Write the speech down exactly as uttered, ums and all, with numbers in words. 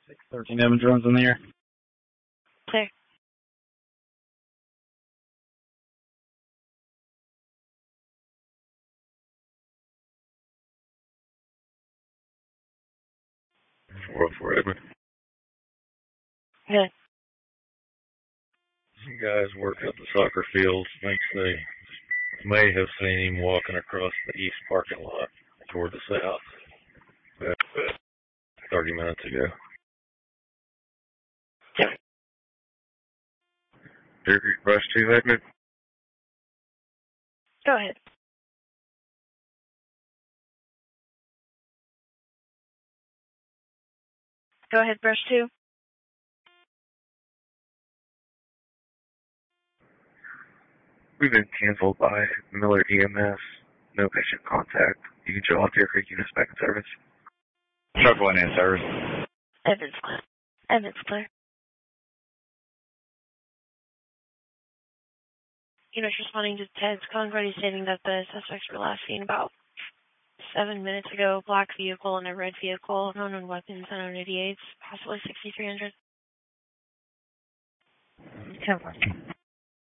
six thirteen Evans runs in the air. Clear. four oh four Edmund. Good. Some guys work at the soccer field. Thinks they may have seen him walking across the east parking lot toward the south about thirty minutes ago. Yep. Deer Creek Brush two, Edmund. Go ahead. Go ahead, brush two. We've been canceled by Miller E M S. No patient contact. You can show off Deer Creek units back in service. Truck one in service. Evans clear. Evans clear. Units responding to Ted's Concord stating that the suspects were last seen about seven minutes ago. Black vehicle and a red vehicle. Unknown weapons, unknown eighty-eights, possibly sixty-three hundred. ten